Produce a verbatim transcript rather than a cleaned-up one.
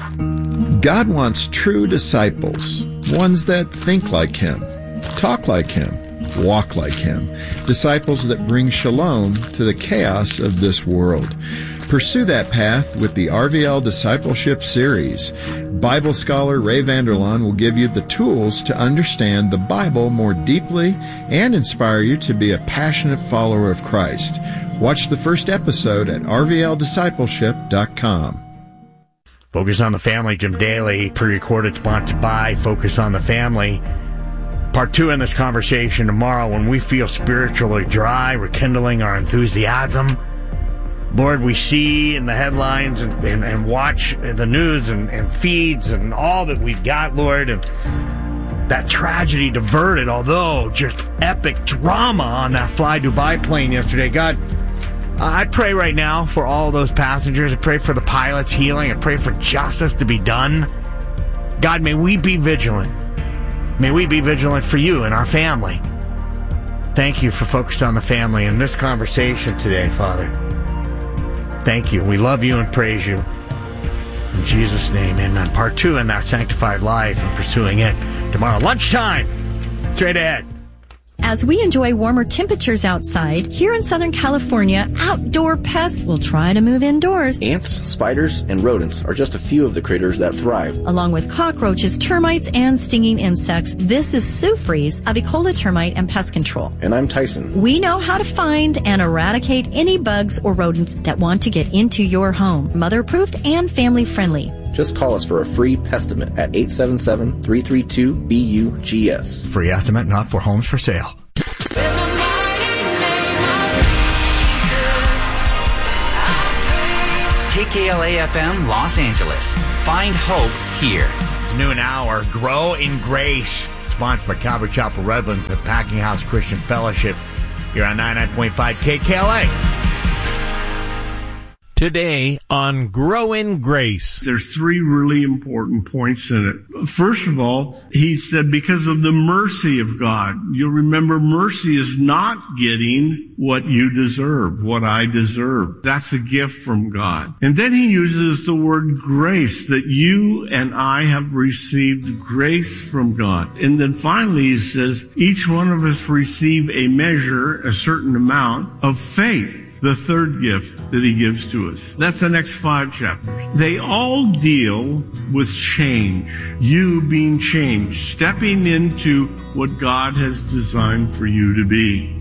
God wants true disciples, ones that think like Him, talk like Him, walk like Him, disciples that bring shalom to the chaos of this world. Pursue that path with the R V L Discipleship Series. Bible scholar Ray Vander Laan will give you the tools to understand the Bible more deeply and inspire you to be a passionate follower of Christ. Watch the first episode at r v l discipleship dot com. Focus on the Family, Jim Daly, pre-recorded, sponsored by Focus on the Family. Part two in this conversation tomorrow, when we feel spiritually dry, rekindling our enthusiasm. Lord, we see in the headlines and, and, and watch the news and, and feeds and all that we've got, Lord, and that tragedy diverted, although just epic drama on that Fly Dubai plane yesterday. God, I pray right now for all those passengers. I pray for the pilot's healing. I pray for justice to be done. God, may we be vigilant. May we be vigilant for you and our family. Thank you for Focus on the Family in this conversation today, Father. Thank you. We love you and praise you. In Jesus' name, amen. Part two in that Sanctified Life and pursuing it tomorrow. Lunchtime. Straight ahead. As we enjoy warmer temperatures outside, here in Southern California, outdoor pests will try to move indoors. Ants, spiders, and rodents are just a few of the critters that thrive. Along with cockroaches, termites, and stinging insects, this is Sue Fries of Ecola Termite and Pest Control. And I'm Tyson. We know how to find and eradicate any bugs or rodents that want to get into your home. Mother-approved and family-friendly. Just call us for a free pestimate at eight seven seven, three three two, B U G S. Free estimate, not for homes for sale. K K L A F M Los Angeles. Find hope here. It's noon hour. Grow in Grace. Sponsored by Calvary Chapel Redlands and Packing House Christian Fellowship. You're on ninety-nine point five K K L A. Today on Grow in Grace. There's three really important points in it. First of all, he said because of the mercy of God. You'll remember mercy is not getting what you deserve, what I deserve. That's a gift from God. And then he uses the word grace, that you and I have received grace from God. And then finally he says, each one of us receive a measure, a certain amount of faith. The third gift that he gives to us. That's the next five chapters. They all deal with change. You being changed, stepping into what God has designed for you to be.